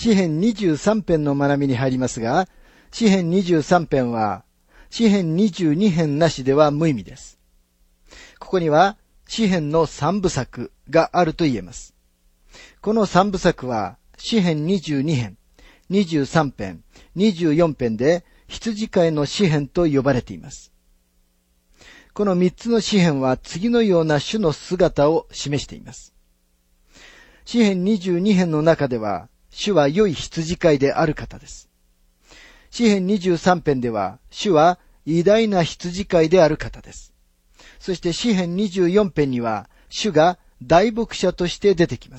詩編23編の学びに入りますが、詩編23編は、詩編22編なしでは無意味です。ここには、詩編の3部作があると言えます。この3部作は、詩編22編、23編、24編で、羊飼いの詩編と呼ばれています。この3つの詩編は次のような主の姿を示しています。詩編22編の中では、主は良い羊飼いである方です。詩編23編では、主は偉大な羊飼いである方です。そして詩編24編には、主が大牧者として出てきます。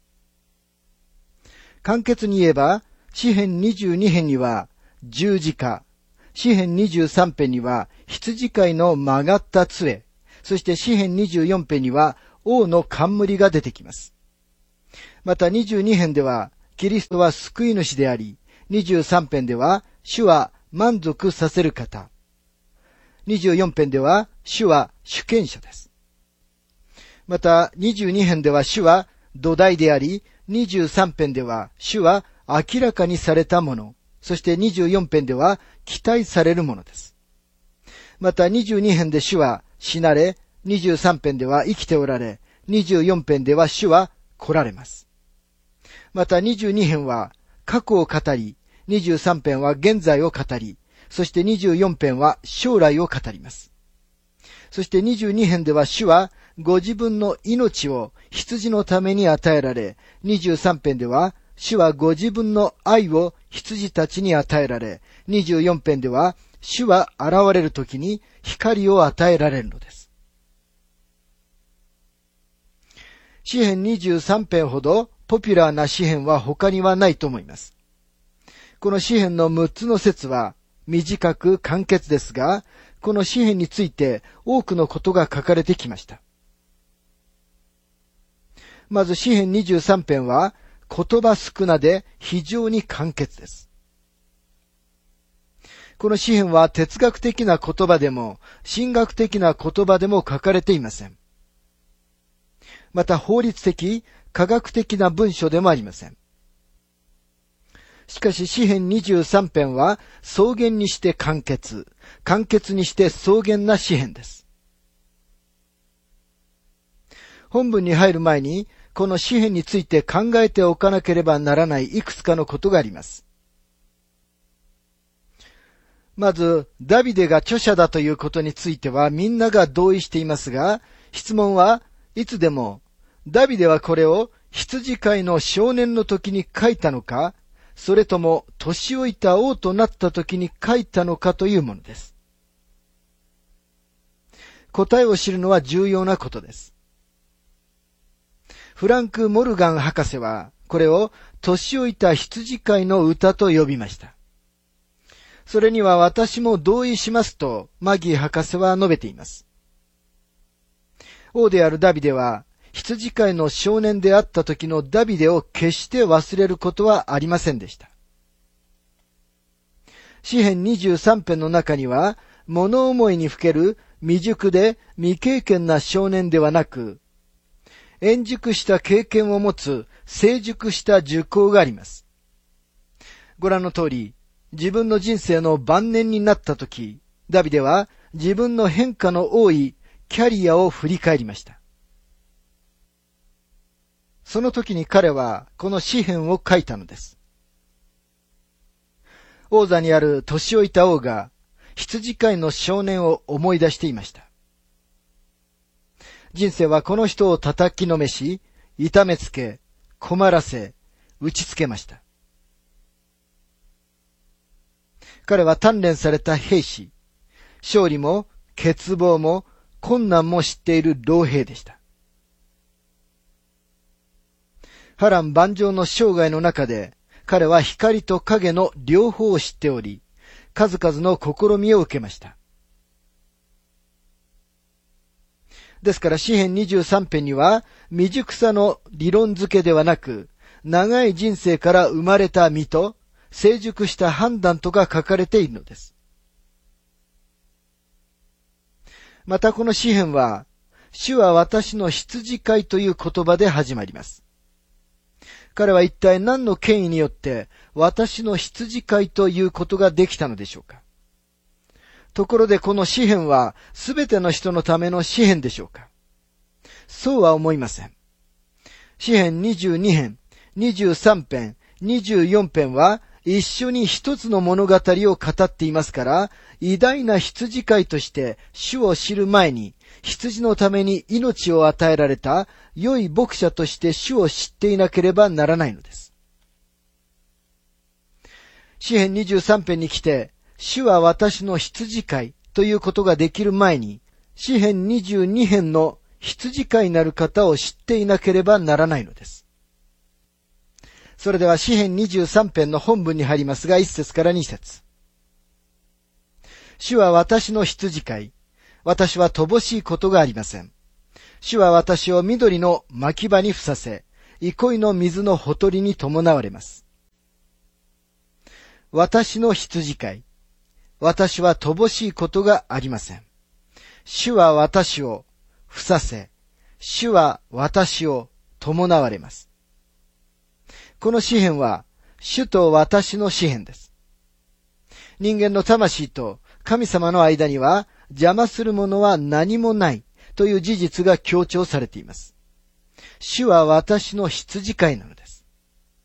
簡潔に言えば、詩編22編には、十字架、詩編23編には、羊飼いの曲がった杖、そして詩編24編には、王の冠が出てきます。また22編では、キリストは救い主であり、23編では、主は満足させる方。24編では、主は主権者です。また22編では、主は土台であり、23編では、主は明らかにされたもの。そして24編では、期待されるものです。また22編で主は死なれ、23編では生きておられ、24編では主は来られます。また22編は過去を語り、23編は現在を語り、そして24編は将来を語ります。そして22編では主はご自分の命を羊のために与えられ、23編では主はご自分の愛を羊たちに与えられ、24編では主は現れるときに光を与えられるのです。詩編23編ほどポピュラーな詩編は他にはないと思います。この詩編の6つの節は短く簡潔ですが、この詩編について多くのことが書かれてきました。まず詩編23編は言葉少なで非常に簡潔です。この詩編は哲学的な言葉でも神学的な言葉でも書かれていません。また法律的、科学的な文書でもありません。しかし詩編23編は草原にして簡潔、簡潔にして草原な詩編です。本文に入る前にこの詩編について考えておかなければならないいくつかのことがあります。まず、ダビデが著者だということについてはみんなが同意していますが、質問はいつでも、ダビデはこれを羊飼いの少年の時に書いたのか、それとも年老いた王となった時に書いたのかというものです。答えを知るのは重要なことです。フランク・モルガン博士はこれを年老いた羊飼いの歌と呼びました。それには私も同意しますとマギー博士は述べています。王であるダビデは羊飼いの少年であった時のダビデを決して忘れることはありませんでした。詩編23編の中には物思いにふける未熟で未経験な少年ではなく、円熟した経験を持つ成熟した受講があります。ご覧の通り、自分の人生の晩年になった時、ダビデは自分の変化の多いキャリアを振り返りました。その時に彼はこの詩編を書いたのです。王座にある年老いた王が羊飼いの少年を思い出していました。人生はこの人を叩きのめし、痛めつけ、困らせ、打ちつけました。彼は鍛錬された兵士、勝利も欠乏も困難も知っている老兵でした。波乱万丈の生涯の中で、彼は光と影の両方を知っており、数々の試みを受けました。ですから詩編23編には未熟さの理論付けではなく、長い人生から生まれた実と成熟した判断とが書かれているのです。またこの詩編は、主は私の羊飼いという言葉で始まります。 彼は一体何の権威によって私の羊飼いということができたのでしょうか。ところでこの詩編はすべての人のための詩編でしょうか。そうは思いません。詩編22編、23編、24編は一緒に一つの物語を語っていますから、偉大な羊飼いとして主を知る前に、羊のために命を与えられた良い牧者として主を知っていなければならないのです。詩編23編に来て、主は私の羊飼いということができる前に、詩編22編の羊飼いなる方を知っていなければならないのです。それでは詩編23編の本文に入りますが、1節から2節。主は私の羊飼い。私は乏しいことがありません。主は私を緑の牧場にふさせ、憩いの水のほとりに伴われます。私の羊飼い。私は乏しいことがありません。主は私をふさせ、主は私を伴われます。この詩編は、主と私の詩編です。人間の魂と神様の間には、邪魔するものは何もないという事実が強調されています。主は私の羊飼いなのです。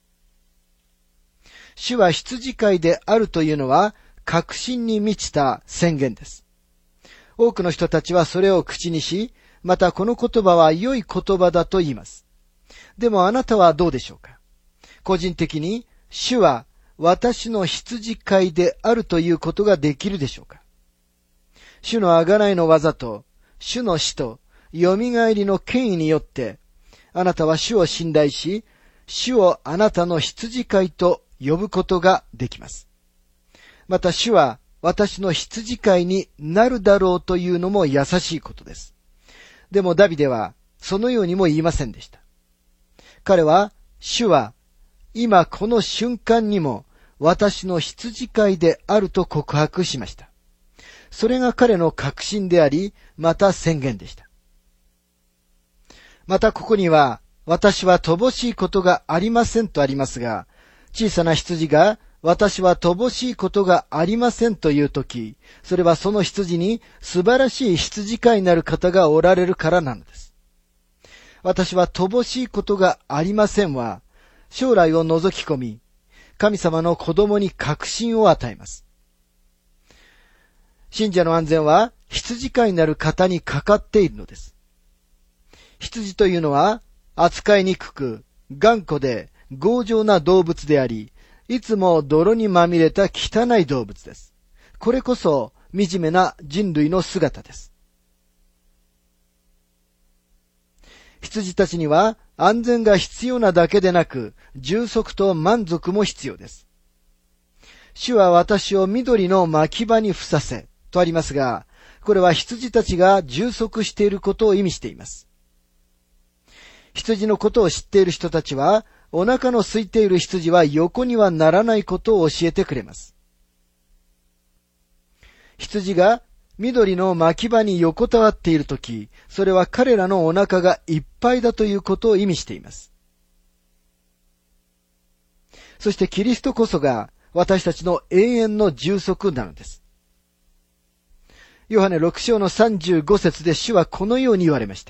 主は羊飼いであるというのは、確信に満ちた宣言です。多くの人たちはそれを口にし、またこの言葉は良い言葉だと言います。でもあなたはどうでしょうか。個人的に、主は私の羊飼いであるということができるでしょうか。主の贖いの技と、主の死と、蘇りの権威によって、あなたは主を信頼し、主をあなたの羊飼いと呼ぶことができます。また主は私の羊飼いになるだろうというのも優しいことです。でもダビデはそのようにも言いませんでした。彼は、主は今この瞬間にも私の羊飼いであると告白しました。それが彼の確信であり、また宣言でした。またここには、私は乏しいことがありませんとありますが、小さな羊が私は乏しいことがありませんというとき、それはその羊に素晴らしい羊飼いなる方がおられるからなのです。私は乏しいことがありませんは、将来を覗き込み、神様の子供に確信を与えます。信者の安全は羊飼いなる方にかかっているのです。羊というのは扱いにくく、頑固で強情な動物であり、いつも泥にまみれた汚い動物です。これこそ惨めな人類の姿です。羊たちには安全が必要なだけでなく、充足と満足も必要です。主は私を緑の牧場にふさせ、とありますが、これは羊たちが充足していることを意味しています。羊のことを知っている人たちは、お腹の空いている羊は横にはならないことを教えてくれます。羊が緑の牧場に横たわっているとき、それは彼らのお腹がいっぱいだということを意味しています。そしてキリストこそが私たちの永遠の充足なのです。ヨハネ6章の35節で主はこのように言われました。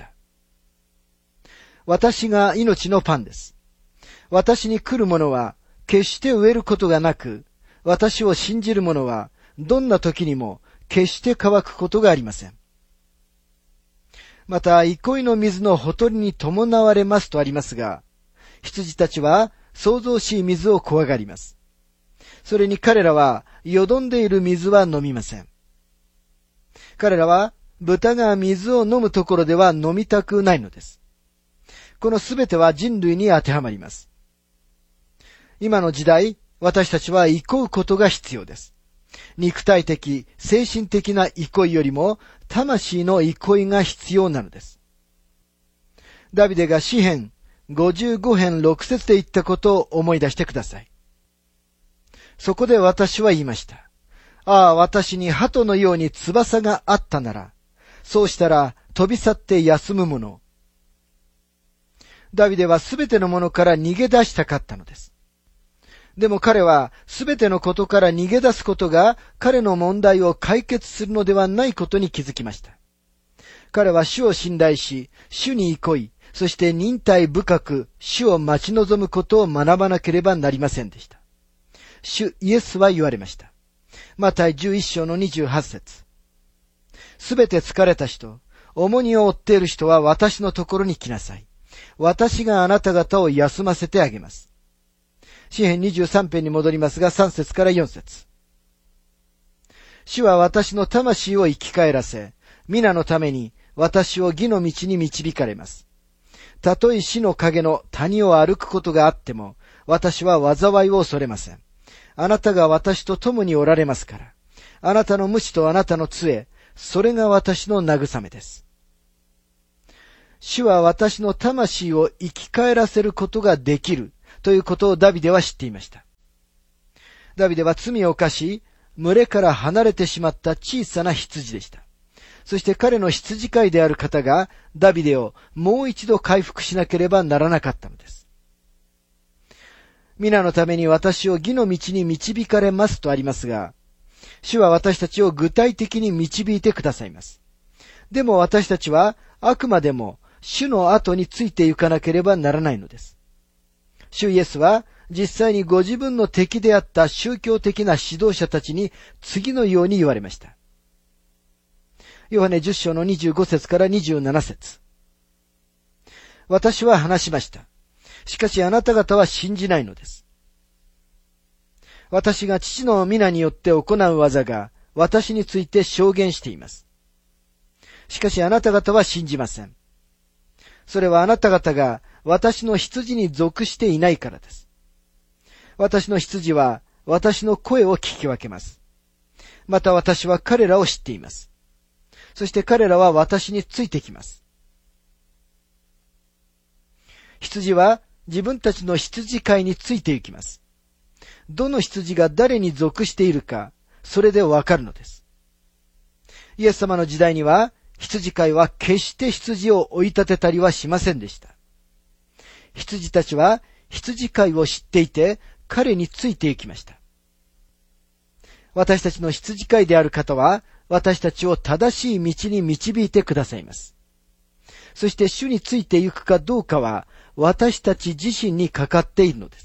私が命のパンです。私に来る者は決して飢えることがなく、私を信じる者はどんな時にも決して乾くことがありません。また、憩いの水のほとりに伴われますとありますが、羊たちは創造しい水を怖がります。それに彼らはよどんでいる水は飲みません。彼らは豚が水を飲むところでは飲みたくないのです。このすべては人類に当てはまります。今の時代、私たちは憩うことが必要です。肉体的、精神的な憩いよりも、魂の憩いが必要なのです。ダビデが詩編55編6節で言ったことを思い出してください。そこで私は言いました。ああ、私に鳩のように翼があったなら、そうしたら飛び去って休むもの。 ダビデはすべてのものから逃げ出したかったのです。でも彼はすべてのことから逃げ出すことが彼の問題を解決するのではないことに気づきました。彼は主を信頼し、主に憩い、そして忍耐深く主を待ち望むことを学ばなければなりませんでした。主イエスは言われました。マタイ11章の28節。すべて疲れた人、重荷を負っている人は私のところに来なさい。私があなた方を休ませてあげます。詩編23編に戻りますが3節から4節。主は私の魂を生き返らせ、皆のために私を義の道に導かれます。たとえ死の影の谷を歩くことがあっても、私は災いを恐れません。あなたが私と共におられますから。あなたの鞭とあなたの杖、それが私の慰めです。主は私の魂を生き返らせることができるということをダビデは知っていました。ダビデは罪を犯し、群れから離れてしまった小さな羊でした。そして彼の羊飼いである方がダビデをもう一度回復しなければならなかったのです。皆のために私を義の道に導かれますとありますが、主は私たちを具体的に導いてくださいます。でも私たちはあくまでも主の後について行かなければならないのです。主イエスは実際にご自分の敵であった宗教的な指導者たちに次のように言われました。ヨハネ10章の25節から27節。私は話しました。しかしあなた方は信じないのです。私が父の皆によって行う技が私について証言しています。しかしあなた方は信じません。それはあなた方が私の羊に属していないからです。私の羊は私の声を聞き分けます。また私は彼らを知っています。そして彼らは私についてきます。羊は自分たちの羊飼いについて行きます。どの羊が誰に属しているか、それでわかるのです。イエス様の時代には、羊飼いは決して羊を追い立てたりはしませんでした。羊たちは羊飼いを知っていて、彼について行きました。私たちの羊飼いである方は、私たちを正しい道に導いてくださいます。そして主について行くかどうかは、私たち自身にかかっているのです。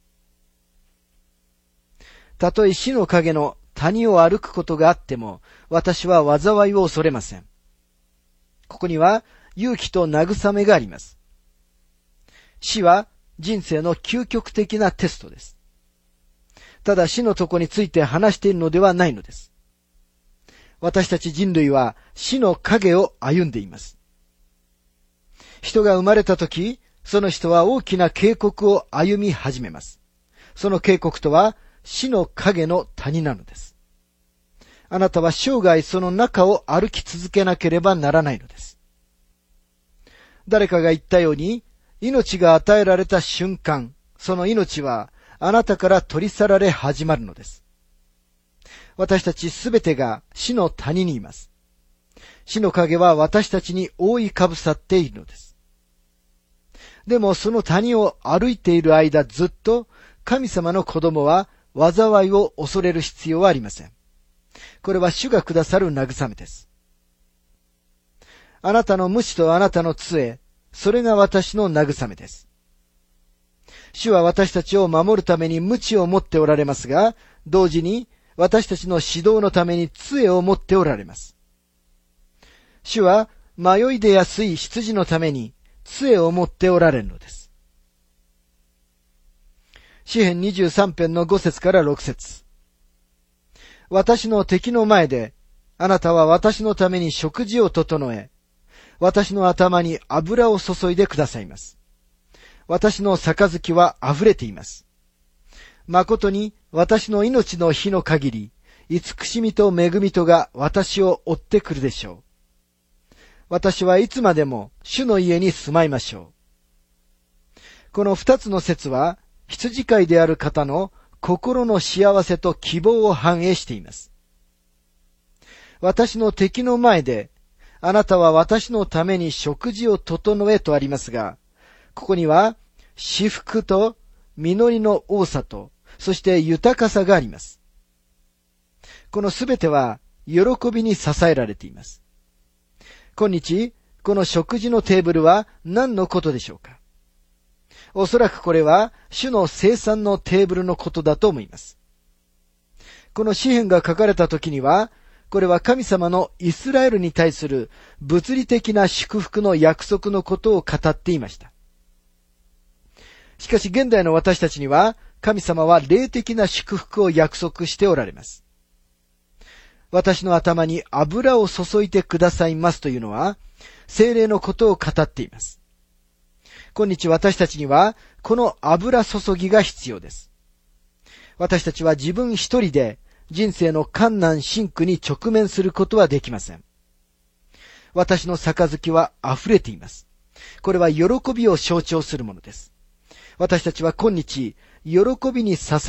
たとえ死の影の谷を歩くことがあっても、私は災いを恐れません。ここには勇気と慰めがあります。死は人生の究極的なテストです。ただ死のとこについて話しているのではないのです。私たち人類は死の影を歩んでいます。人が生まれたとき、その人は大きな渓谷を歩み始めます。その渓谷とは死の影の谷なのです。あなたは生涯その中を歩き続けなければならないのです。誰かが言ったように、命が与えられた瞬間、その命はあなたから取り去られ始まるのです。私たちすべてが死の谷にいます。死の影は私たちに覆いかぶさっているのです。でもその谷を歩いている間ずっと神様の子供は災いを恐れる必要はありません。これは主がくださる慰めです。あなたの鞭とあなたの杖、それが私の慰めです。主は私たちを守るために鞭を持っておられますが、同時に私たちの指導のために杖を持っておられます。主は迷い出やすい羊のために杖を持っておられるのです。詩編23編の5節から6節。私の敵の前で、あなたは私のために食事を整え、私の頭に油を注いでくださいます。私の杯は溢れています。誠に私の命の日の限り、慈しみと恵みとが私を追ってくるでしょう。私はいつまでも主の家に住まいましょう。この二つの説は、羊飼いである方の心の幸せと希望を反映しています。私の敵の前で、あなたは私のために食事を整えとありますが、 ここには、至福と実りの多さと、そして豊かさがあります。このすべては、喜びに支えられています。今日、この食事のテーブルは何のことでしょうか？おそらくこれは、主の聖餐のテーブルのことだと思います。この詩篇が書かれた時には、これは神様のイスラエルに対する物理的な祝福の約束のことを語っていました。しかし現代の私たちには、神様は霊的な祝福を約束しておられます。私の頭に油を注いでくださいますというのは、聖霊のことを語っています。今日私たちには、この油注ぎが必要です。私たちは自分一人で人生の困難辛苦に直面することはできません。私の杯は溢れています。これは喜びを象徴するものです。私たちは今日、喜びに支